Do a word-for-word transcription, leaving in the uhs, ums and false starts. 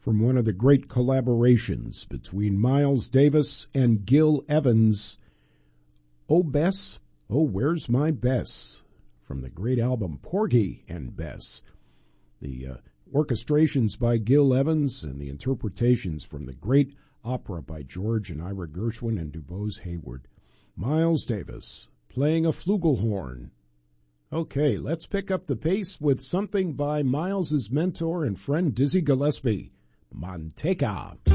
from one of the great collaborations between Miles Davis and Gil Evans. Oh, Bess, oh, where's my Bess? From the great album Porgy and Bess. The uh, orchestrations by Gil Evans and the interpretations from the great opera by George and Ira Gershwin and DuBose Hayward. Miles Davis playing a flugelhorn. Okay, let's pick up the pace with something by Miles's mentor and friend Dizzy Gillespie, Manteca.